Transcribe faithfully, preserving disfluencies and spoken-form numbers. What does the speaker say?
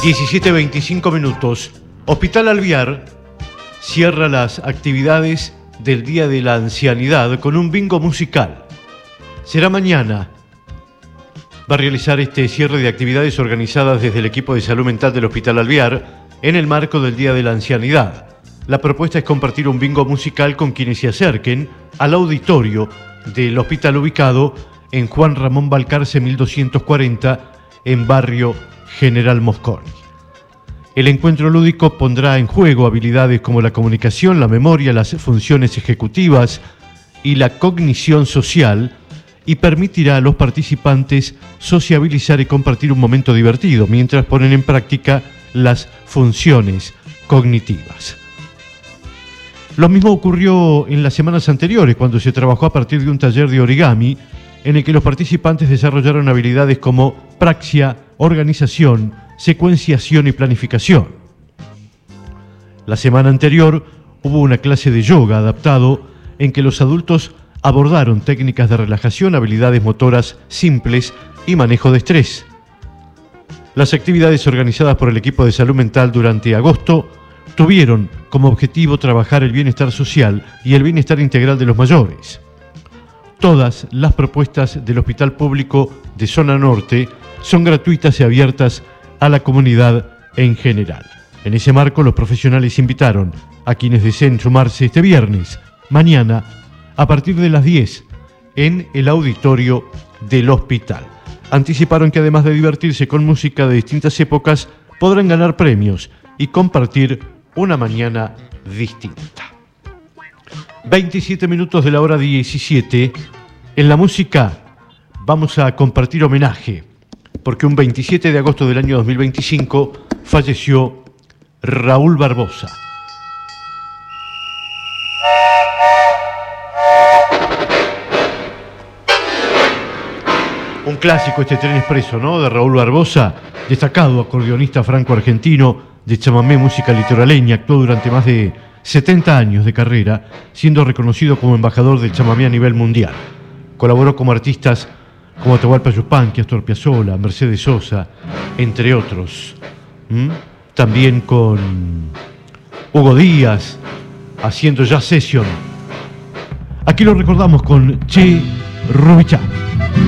diecisiete veinticinco minutos. Hospital Alvear cierra las actividades del Día de la Ancianidad con un bingo musical. Será mañana. Va a realizar este cierre de actividades organizadas desde el equipo de salud mental del Hospital Alvear en el marco del Día de la Ancianidad. La propuesta es compartir un bingo musical con quienes se acerquen al auditorio del hospital ubicado en Juan Ramón Balcarce mil doscientos cuarenta en barrio General Mosconi. El encuentro lúdico pondrá en juego habilidades como la comunicación, la memoria, las funciones ejecutivas y la cognición social y permitirá a los participantes sociabilizar y compartir un momento divertido mientras ponen en práctica las funciones cognitivas. Lo mismo ocurrió en las semanas anteriores cuando se trabajó a partir de un taller de origami en el que los participantes desarrollaron habilidades como praxia, organización, secuenciación y planificación. La semana anterior hubo una clase de yoga adaptado en que los adultos abordaron técnicas de relajación, habilidades motoras simples y manejo de estrés. Las actividades organizadas por el equipo de salud mental durante agosto tuvieron como objetivo trabajar el bienestar social y el bienestar integral de los mayores. Todas las propuestas del Hospital Público de Zona Norte son gratuitas y abiertas a la comunidad en general. En ese marco, los profesionales invitaron a quienes deseen sumarse este viernes, mañana, a partir de las diez, en el auditorio del hospital. Anticiparon que además de divertirse con música de distintas épocas, podrán ganar premios y compartir una mañana distinta. veintisiete minutos de la hora diecisiete. En la música vamos a compartir homenaje, porque un veintisiete de agosto del año dos mil veinticinco falleció Raúl Barbosa. Un clásico este Tren Expreso, ¿no? De Raúl Barbosa, destacado acordeonista franco-argentino de chamamé, música litoraleña, actuó durante más de setenta años de carrera, siendo reconocido como embajador del chamamé a nivel mundial. Colaboró como artistas como Atahualpa Yupanqui, Astor Piazzolla, Mercedes Sosa, entre otros. ¿Mm? También con Hugo Díaz, haciendo jazz session. Aquí lo recordamos con Che Rubichán.